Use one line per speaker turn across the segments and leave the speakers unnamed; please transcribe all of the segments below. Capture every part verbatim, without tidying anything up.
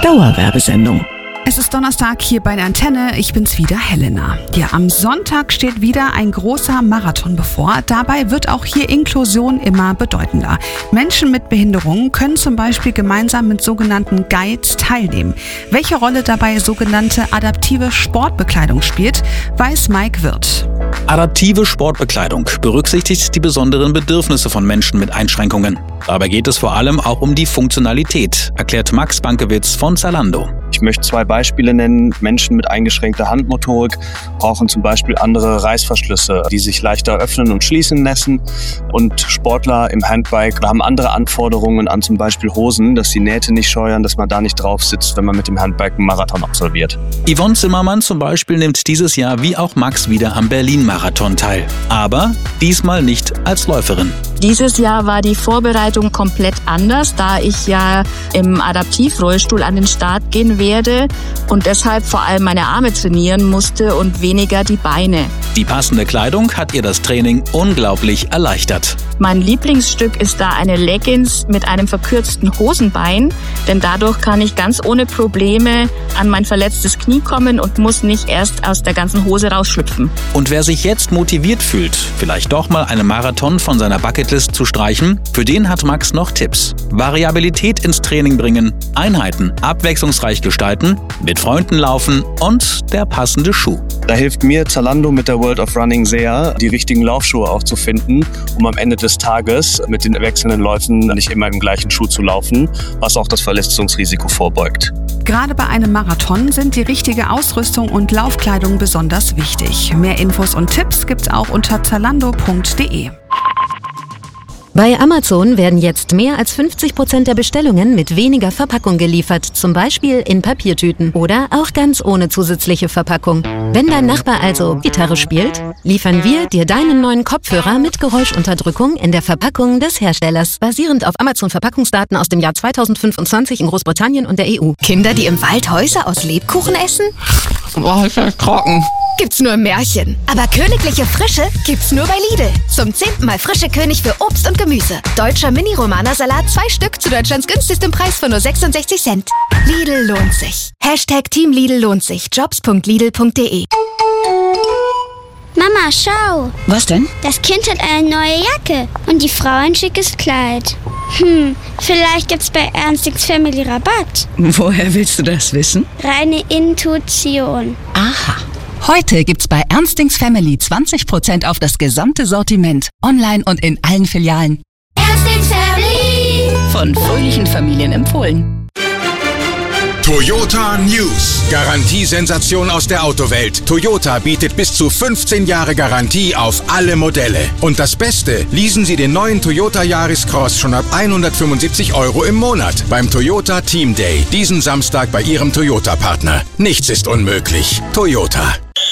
Dauerwerbesendung.
Es ist Donnerstag hier bei der Antenne. Ich bin's wieder, Helena. Ja, am Sonntag steht wieder ein großer Marathon bevor. Dabei wird auch hier Inklusion immer bedeutender. Menschen mit Behinderungen können zum Beispiel gemeinsam mit sogenannten Guides teilnehmen. Welche Rolle dabei sogenannte adaptive Sportbekleidung spielt, weiß Mike Wirth.
Adaptive Sportbekleidung berücksichtigt die besonderen Bedürfnisse von Menschen mit Einschränkungen. Dabei geht es vor allem auch um die Funktionalität, erklärt Max Bankewitz von Zalando.
Ich möchte zwei Beispiele nennen. Menschen mit eingeschränkter Handmotorik brauchen zum Beispiel andere Reißverschlüsse, die sich leichter öffnen und schließen lassen. Und Sportler im Handbike haben andere Anforderungen an zum Beispiel Hosen, dass die Nähte nicht scheuern, dass man da nicht drauf sitzt, wenn man mit dem Handbike einen Marathon absolviert.
Yvonne Zimmermann zum Beispiel nimmt dieses Jahr wie auch Max wieder am Berlin-Marathon teil. Aber diesmal nicht als Läuferin.
Dieses Jahr war die Vorbereitung komplett anders, da ich ja im Adaptivrollstuhl an den Start gehen werde und deshalb vor allem meine Arme trainieren musste und weniger die Beine.
Die passende Kleidung hat ihr das Training unglaublich erleichtert.
Mein Lieblingsstück ist da eine Leggings mit einem verkürzten Hosenbein, denn dadurch kann ich ganz ohne Probleme an mein verletztes Knie kommen und muss nicht erst aus der ganzen Hose rausschlüpfen.
Und wer sich jetzt motiviert fühlt, vielleicht doch mal einen Marathon von seiner Bucketlist zu streichen, für den hat Max noch Tipps. Variabilität ins Training bringen, Einheiten abwechslungsreich gestalten, mit Freunden laufen und der passende Schuh.
Da hilft mir Zalando mit der World of Running sehr, die richtigen Laufschuhe auch zu finden, um am Ende des Tages mit den wechselnden Läufen nicht immer im gleichen Schuh zu laufen, was auch das Verletzungsrisiko vorbeugt.
Gerade bei einem Marathon sind die richtige Ausrüstung und Laufkleidung besonders wichtig. Mehr Infos und Tipps gibt's auch unter zalando punkt de.
Bei Amazon werden jetzt mehr als fünfzig Prozent der Bestellungen mit weniger Verpackung geliefert, zum Beispiel in Papiertüten oder auch ganz ohne zusätzliche Verpackung. Wenn dein Nachbar also Gitarre spielt, liefern wir dir deinen neuen Kopfhörer mit Geräuschunterdrückung in der Verpackung des Herstellers, basierend auf Amazon-Verpackungsdaten aus dem Jahr zweitausendfünfundzwanzig in Großbritannien und der E U.
Kinder, die im Wald Häuser aus Lebkuchen essen?
Boah, ist das trocken.
Gibt's nur im Märchen. Aber königliche Frische gibt's nur bei Lidl. Zum zehnten Mal frische König für Obst und Gemüse. Deutscher Mini-Romana-Salat, zwei Stück zu Deutschlands günstigstem Preis von nur sechsundsechzig Cent. Lidl lohnt sich. Hashtag Team Lidl lohnt sich. jobs punkt lidl punkt de.
Mama, schau.
Was denn?
Das Kind hat eine neue Jacke und die Frau ein schickes Kleid. Hm, vielleicht gibt's bei Ernstings Family Rabatt.
Woher willst du das wissen?
Reine Intuition.
Aha. Heute gibt's bei Ernstings Family zwanzig Prozent auf das gesamte Sortiment. Online und in allen Filialen.
Ernstings Family.
Von fröhlichen Familien empfohlen.
Toyota News. Garantiesensation aus der Autowelt. Toyota bietet bis zu fünfzehn Jahre Garantie auf alle Modelle. Und das Beste, leasen Sie den neuen Toyota Yaris Cross schon ab hundertfünfundsiebzig Euro im Monat beim Toyota Team Day. Diesen Samstag bei Ihrem Toyota-Partner. Nichts ist unmöglich. Toyota.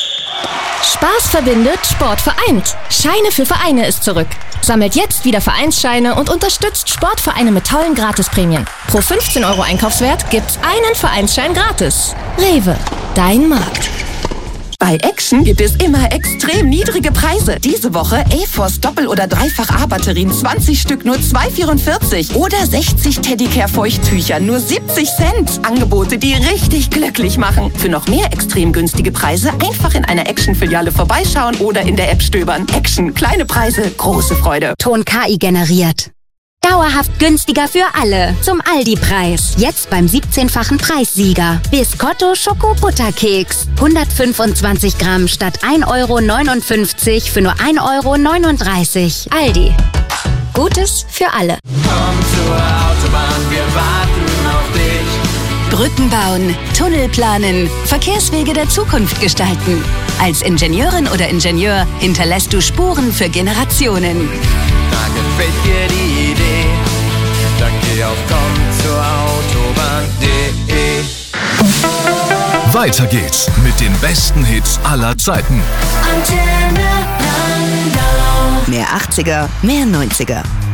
Spaß verbindet, Sport vereint. Scheine für Vereine ist zurück. Sammelt jetzt wieder Vereinsscheine und unterstützt Sportvereine mit tollen Gratisprämien. Pro fünfzehn Euro Einkaufswert gibt's einen Vereinsschein gratis. Rewe, dein Markt.
Bei Action gibt es immer extrem niedrige Preise. Diese Woche A-Force Doppel- oder Dreifach-A-Batterien, zwanzig Stück, nur zwei Euro vierundvierzig. Oder sechzig Teddicare-Feuchttücher, nur siebzig Cent. Angebote, die richtig glücklich machen. Für noch mehr extrem günstige Preise einfach in einer Action-Filiale vorbeischauen oder in der App stöbern. Action, kleine Preise, große Freude.
Ton K I generiert. Dauerhaft günstiger für alle. Zum Aldi-Preis. Jetzt beim siebzehnfachen Preissieger. Biscotto Schoko-Butterkeks. hundertfünfundzwanzig Gramm statt ein Euro neunundfünfzig für nur ein Euro neununddreißig. Aldi. Gutes für alle.
Komm zur Autobahn, wir warten auf dich.
Brücken bauen, Tunnel planen, Verkehrswege der Zukunft gestalten. Als Ingenieurin oder Ingenieur hinterlässt du Spuren für Generationen.
Da gefällt dir die Idee, dann geh auf komm zur Autobahn punkt de.
Weiter geht's mit den besten Hits aller Zeiten.
Mehr achtziger, mehr neunziger.